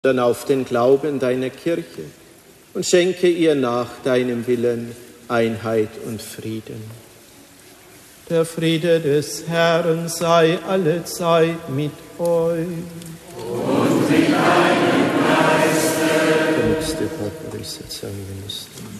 sondern auf den Glauben deiner Kirche und schenke ihr nach deinem Willen Einheit und Frieden. Der Friede des Herrn sei allezeit mit euch. Und mit deinem Geiste. Der nächste Gott,